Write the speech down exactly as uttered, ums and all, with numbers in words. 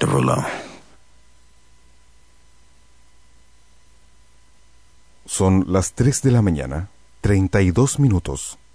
Chevrolet. Son las tres de la mañana, treinta y dos minutos.